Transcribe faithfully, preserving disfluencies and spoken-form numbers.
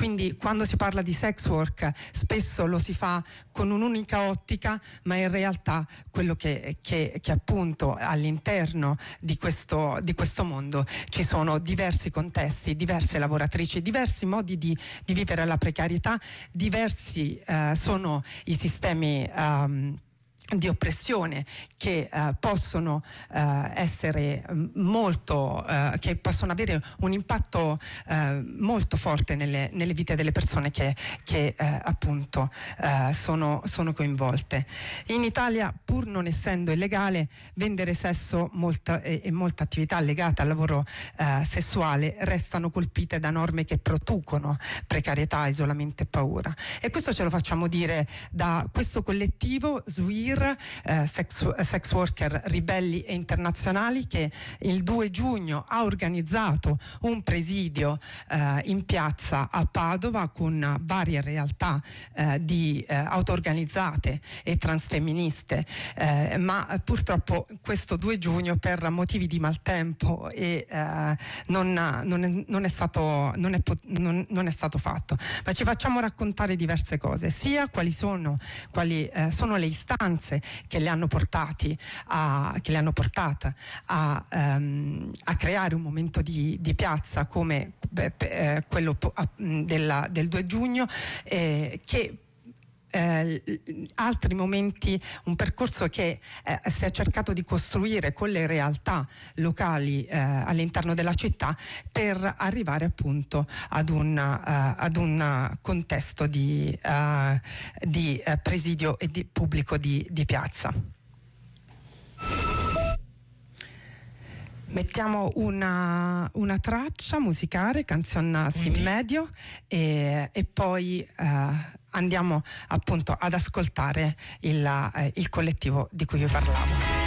quindi quando si parla di sex work spesso lo si fa con un'unica ottica, ma in realtà quello che, che, che appunto all'interno di questo, di questo mondo ci sono diversi contesti, diverse lavoratrici, diversi modi di, di vivere la precarietà, diversi eh, sono i sistemi um, di oppressione che uh, possono uh, essere molto uh, che possono avere un impatto uh, molto forte nelle, nelle vite delle persone che, che uh, appunto uh, sono, sono coinvolte. In Italia, pur non essendo illegale, vendere sesso molta, e, e molta attività legata al lavoro uh, sessuale restano colpite da norme che producono precarietà, isolamento e paura, e questo ce lo facciamo dire da questo collettivo S W I R, Eh, sex, sex worker ribelli e internazionali, che il due giugno ha organizzato un presidio eh, in piazza a Padova con varie realtà eh, di eh, auto-organizzate e transfemministe, eh, ma purtroppo questo due giugno per motivi di maltempo e eh, non, non, è, non, è stato, non, è, non, non è stato fatto, ma ci facciamo raccontare diverse cose, sia quali sono, quali, eh, sono le istanze che le hanno portati a, che le hanno portata a, um, a creare un momento di, di piazza come beh, eh, quello a, della, del due giugno, eh, che Eh, altri momenti, un percorso che eh, si è cercato di costruire con le realtà locali eh, all'interno della città per arrivare appunto ad un, uh, ad un contesto di, uh, di uh, presidio e di pubblico di, di piazza. Mettiamo una, una traccia musicale, Canzone Sin Medio, e, e poi uh, andiamo appunto ad ascoltare il, uh, il collettivo di cui vi parlavo.